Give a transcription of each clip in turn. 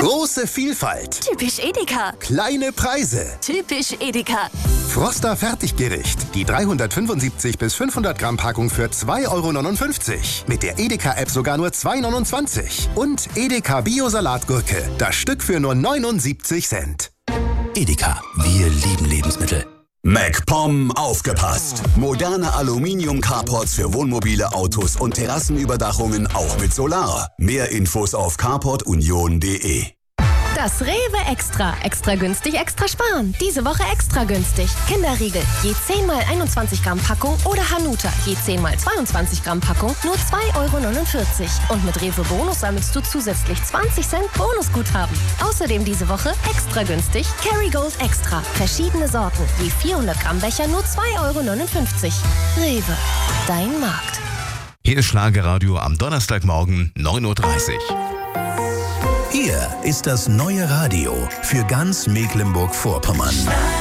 Große Vielfalt. Typisch Edeka. Kleine Preise. Typisch Edeka. Froster Fertiggericht. Die 375 bis 500 Gramm Packung für 2,59 €. Mit der Edeka-App sogar nur 2,29 €. Und Edeka Bio-Salatgurke. Das Stück für nur 79 Cent. Edeka. Wir lieben Lebensmittel. MacPom aufgepasst! Moderne Aluminium-Carports für Wohnmobile, Autos und Terrassenüberdachungen auch mit Solar. Mehr Infos auf carportunion.de. Das Rewe Extra. Extra günstig, extra sparen. Diese Woche extra günstig. Kinderriegel. Je 10 x 21 Gramm Packung oder Hanuta. Je 10 x 22 Gramm Packung. Nur 2,49 €. Und mit Rewe Bonus sammelst du zusätzlich 20 Cent Bonusguthaben. Außerdem diese Woche extra günstig Kerrygold Extra. Verschiedene Sorten. Je 400 Gramm Becher nur 2,59 €. Rewe. Dein Markt. Hier ist Schlagerradio am Donnerstagmorgen 9:30 Uhr. Hier ist das neue Radio für ganz Mecklenburg-Vorpommern.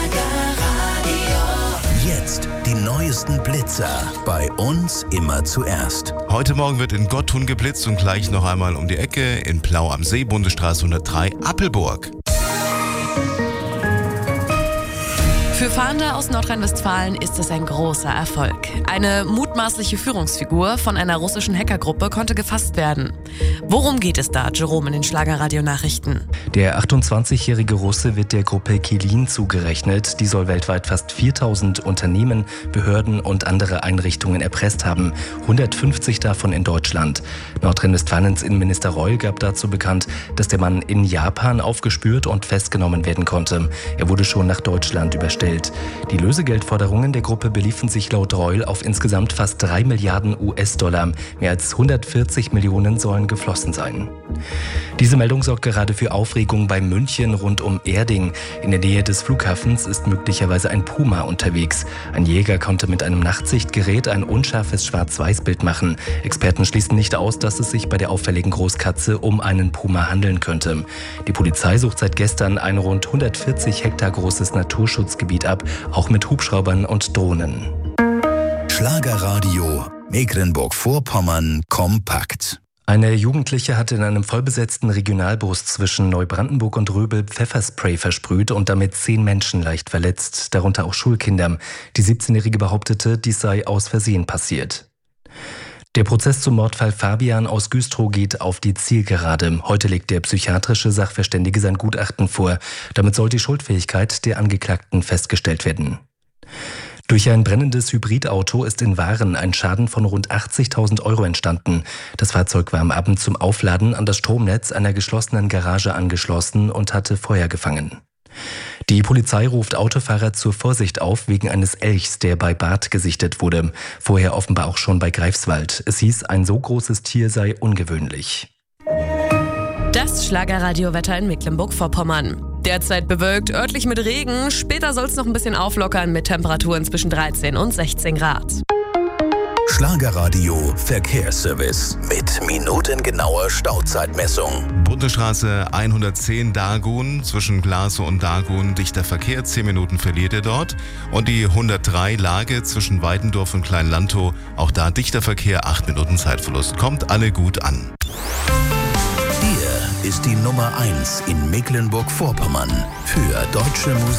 Jetzt die neuesten Blitzer. Bei uns immer zuerst. Heute Morgen wird in Gottun geblitzt und gleich noch einmal um die Ecke in Plau am See, Bundesstraße 103, Appelburg. Für Fahnder aus Nordrhein-Westfalen ist es ein großer Erfolg. Eine mutmaßliche Führungsfigur von einer russischen Hackergruppe konnte gefasst werden. Worum geht es da, Jerome, in den Schlagerradio-Nachrichten? Der 28-jährige Russe wird der Gruppe Kilin zugerechnet. Die soll weltweit fast 4000 Unternehmen, Behörden und andere Einrichtungen erpresst haben. 150 davon in Deutschland. Nordrhein-Westfalens Innenminister Reul gab dazu bekannt, dass der Mann in Japan aufgespürt und festgenommen werden konnte. Er wurde schon nach Deutschland überstellt. Die Lösegeldforderungen der Gruppe beliefen sich laut Reul auf insgesamt fast 3 Milliarden US-Dollar. Mehr als 140 Millionen sollen geflossen sein. Diese Meldung sorgt gerade für Aufregung bei München rund um Erding. In der Nähe des Flughafens ist möglicherweise ein Puma unterwegs. Ein Jäger konnte mit einem Nachtsichtgerät ein unscharfes Schwarz-Weiß-Bild machen. Experten schließen nicht aus, dass es sich bei der auffälligen Großkatze um einen Puma handeln könnte. Die Polizei sucht seit gestern ein rund 140 Hektar großes Naturschutzgebiet ab, auch mit Hubschraubern und Drohnen. Schlagerradio Mecklenburg-Vorpommern kompakt. Eine Jugendliche hatte in einem vollbesetzten Regionalbus zwischen Neubrandenburg und Röbel Pfefferspray versprüht und damit 10 Menschen leicht verletzt, darunter auch Schulkinder. Die 17-Jährige behauptete, dies sei aus Versehen passiert. Der Prozess zum Mordfall Fabian aus Güstrow geht auf die Zielgerade. Heute legt der psychiatrische Sachverständige sein Gutachten vor. Damit soll die Schuldfähigkeit der Angeklagten festgestellt werden. Durch ein brennendes Hybridauto ist in Waren ein Schaden von rund 80.000 € entstanden. Das Fahrzeug war am Abend zum Aufladen an das Stromnetz einer geschlossenen Garage angeschlossen und hatte Feuer gefangen. Die Polizei ruft Autofahrer zur Vorsicht auf wegen eines Elchs, der bei Barth gesichtet wurde. Vorher offenbar auch schon bei Greifswald. Es hieß, ein so großes Tier sei ungewöhnlich. Das Schlagerradio-Wetter in Mecklenburg-Vorpommern. Derzeit bewölkt, örtlich mit Regen. Später soll es noch ein bisschen auflockern mit Temperaturen zwischen 13 und 16 Grad. Schlagerradio Verkehrsservice mit minutengenauer Stauzeitmessung. Bundesstraße 110 Dagun, zwischen Glasow und Dagun, dichter Verkehr, 10 Minuten verliert ihr dort. Und die 103 Lage zwischen Weidendorf und Kleinlantow, auch da dichter Verkehr, 8 Minuten Zeitverlust. Kommt alle gut an. Hier ist die Nummer 1 in Mecklenburg-Vorpommern für deutsche Musik.